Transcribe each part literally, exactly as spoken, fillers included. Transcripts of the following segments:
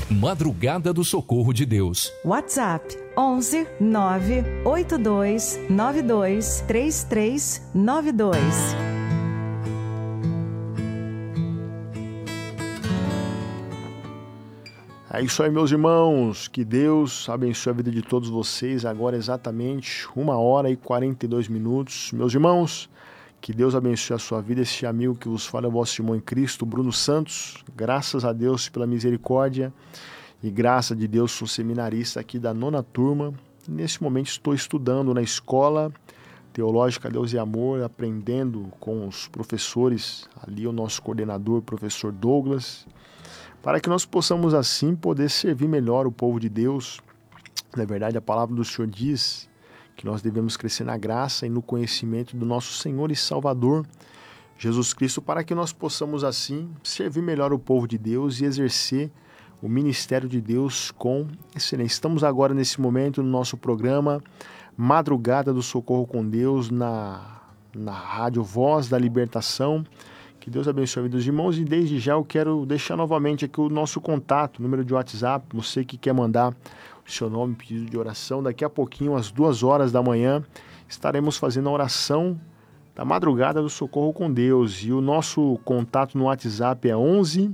Madrugada do Socorro de Deus. WhatsApp onze nove oito dois nove dois três três nove dois. É isso aí, meus irmãos. Que Deus abençoe a vida de todos vocês. Agora exatamente uma hora e quarenta e dois minutos. Meus irmãos, que Deus abençoe a sua vida. Esse amigo que vos fala é o vosso irmão em Cristo, Bruno Santos. Graças a Deus pela misericórdia e graça de Deus, sou seminarista aqui da nona turma. Nesse momento estou estudando na escola Teológica Deus e Amor, aprendendo com os professores, ali o nosso coordenador, o professor Douglas, para que nós possamos assim poder servir melhor o povo de Deus. Na verdade, a palavra do Senhor diz que nós devemos crescer na graça e no conhecimento do nosso Senhor e Salvador, Jesus Cristo, para que nós possamos assim servir melhor o povo de Deus e exercer o ministério de Deus com excelência. Estamos agora nesse momento no nosso programa Madrugada do Socorro com Deus, na, na Rádio Voz da Libertação. Que Deus abençoe a vida dos irmãos, e desde já eu quero deixar novamente aqui o nosso contato, número de WhatsApp, você que quer mandar o seu nome, pedido de oração. Daqui a pouquinho, às duas horas da manhã, estaremos fazendo a oração da Madrugada do Socorro com Deus, e o nosso contato no WhatsApp é onze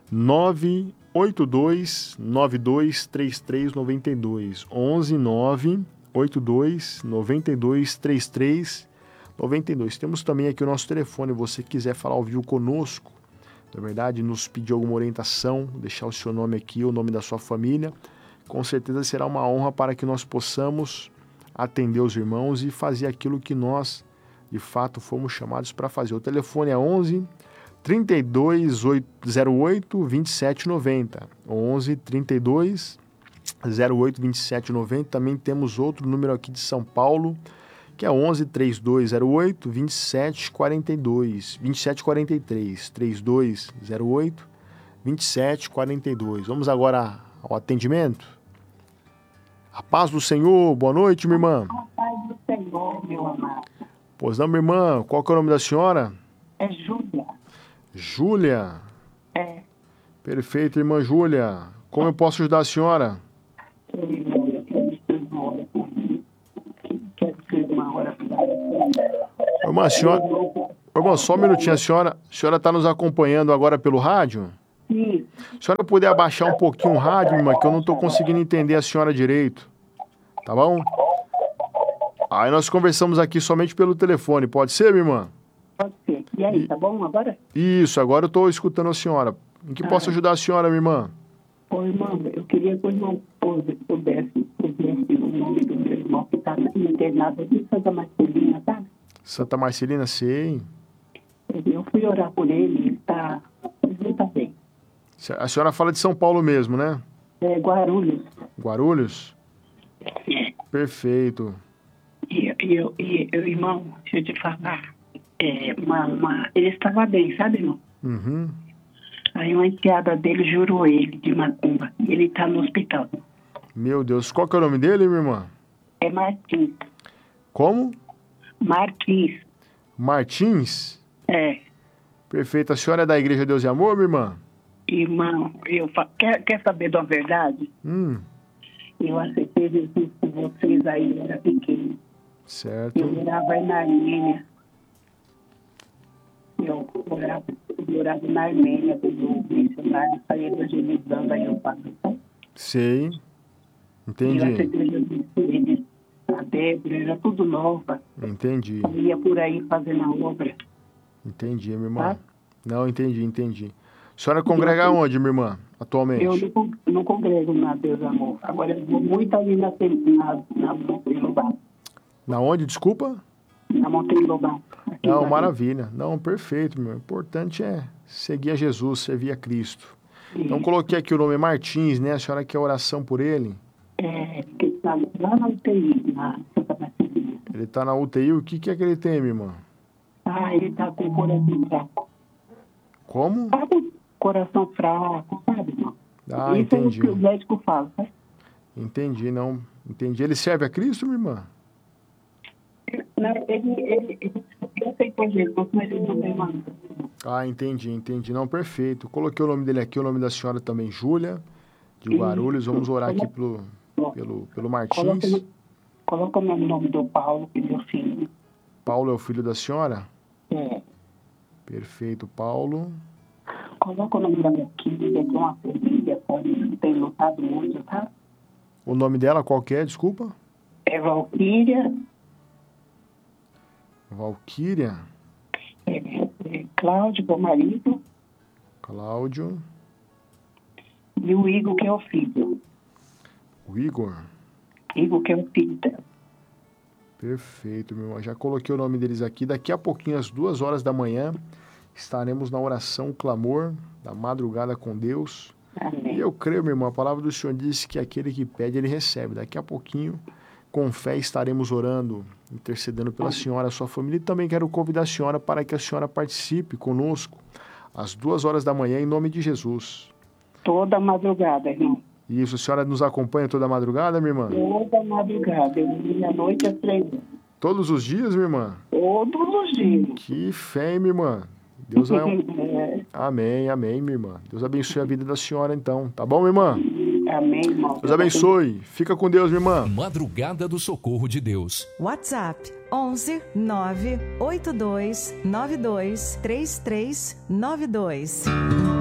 nove oito dois nove dois três três nove dois, onze nove oito dois nove dois três três nove dois. Temos também aqui o nosso telefone, você que quiser falar ao vivo conosco, na verdade, nos pedir alguma orientação, deixar o seu nome aqui, o nome da sua família, com certeza será uma honra para que nós possamos atender os irmãos e fazer aquilo que nós, de fato, fomos chamados para fazer. O telefone é onze trinta e dois zero oito vinte e sete noventa, onze trinta e dois zero oito vinte e sete noventa. Também temos outro número aqui de São Paulo, que é onze trinta e dois zero oito vinte e sete quarenta e dois, vinte e sete quarenta e três, trinta e dois zero oito vinte e sete quarenta e dois. Vamos agora ao atendimento. A paz do Senhor, boa noite, minha irmã. A paz do Senhor, meu amado. Pois não, minha irmã, qual que é o nome da senhora? É Júlia. Júlia? É. Perfeito, irmã Júlia. Como eu posso ajudar a senhora? Irmã, a senhora... Irmã, só um minutinho, a senhora a senhora está nos acompanhando agora pelo rádio? Sim. A senhora puder abaixar um pouquinho o rádio, irmã, que eu não estou conseguindo entender a senhora direito. Tá bom? Aí nós conversamos aqui somente pelo telefone, pode ser, minha irmã? Pode ser. E aí, tá bom agora? Isso, agora eu estou escutando a senhora. Em que Ah, posso ajudar a senhora, minha irmã? Ô, irmão, eu queria que o irmão pudesse, pudesse o nome do meu irmão que está internado de Santa Marcelina, tá? Santa Marcelina, sei. Eu fui orar por ele, ele está ele tá bem. A senhora fala de São Paulo mesmo, né? É Guarulhos. Guarulhos? É. Perfeito. E, e, eu, e eu, irmão, deixa eu te falar. É, uma, uma, ele estava bem, sabe, irmão? Uhum. Aí uma enteada dele jurou ele de macumba. E ele está no hospital. Meu Deus, qual que é o nome dele, minha irmã? É Martins. Como? Martins. Martins? É. Perfeito. A senhora é da Igreja Deus e Amor, minha irmã? Irmão, eu fa... quer, quer saber da verdade? Hum. Eu aceitei Jesus com vocês aí, eu era pequeno. Certo. Eu morava aí na Armênia. Eu morava, eu morava na Armênia, quando o missionário saía evangelizando aí eu falo. Sei. Entendi. Eu aceitei Jesus com ele. A Débora era tudo nova. Entendi. Eu ia por aí fazendo a obra. Entendi, minha irmã. Tá? Não, entendi, entendi. A senhora congrega onde, minha irmã, atualmente? Eu não, con- não congrego na Deus Amor. Agora eu vou muito ali na, na, na Monteiro Lobato. Na onde, desculpa? Na Monteiro Lobato. aqui Não, em maravilha. Não, perfeito, meu. O importante é seguir a Jesus, servir a Cristo. Bahia. Então, coloquei aqui o nome Martins, né? A senhora quer oração por ele? É, que está lá na U T I, na Santa Marcelina. Ele tá na U T I, o que que é que ele tem, minha irmã? Ah, ele está com o coração fraco. Como? Sabe? Coração fraco, sabe, irmão? Ah, Isso entendi. é o que o médico fala, né? Entendi, não. Entendi. Ele serve a Cristo, minha irmã? Não, ele, ele, ele, ele aceitou Jesus, mas ele não tem mais. Ah, entendi, entendi. Não, perfeito. Coloquei o nome dele aqui, o nome da senhora também, Júlia. de Guarulhos. Vamos orar aqui pelo, pelo, pelo Martins. Coloca o nome do Paulo, que é meu filho. Paulo é o filho da senhora? É. Perfeito, Paulo. Coloca o nome da minha filha, que é uma família, tem lutado muito, tá? O nome dela qual que é, desculpa? É Valquíria. Valquíria. É, é Cláudio, que é o marido. Cláudio. E o Igor, que é o filho. O Igor. Igor, que é o filho dela. Perfeito, meu irmão. Já coloquei o nome deles aqui. Daqui a pouquinho, às duas horas da manhã, estaremos na oração clamor da madrugada com Deus. Amém. E eu creio, meu irmão, a palavra do Senhor diz que aquele que pede, ele recebe. Daqui a pouquinho, com fé, estaremos orando, intercedendo pela senhora, a sua família. E também quero convidar a senhora para que a senhora participe conosco às duas horas da manhã, em nome de Jesus. Toda madrugada, irmão. Isso, a senhora nos acompanha toda madrugada, minha irmã? Toda madrugada, eu vim à noite às três horas. Todos os dias, minha irmã? Todos os dias. Que fé, hein, minha irmã? Deus vai... É. Amém, amém, minha irmã. Deus abençoe a vida da senhora, então. Tá bom, minha irmã? Amém, irmão. Deus abençoe. Fica com Deus, minha irmã. Madrugada do Socorro de Deus. WhatsApp onze nove oito dois nove dois três três nove dois.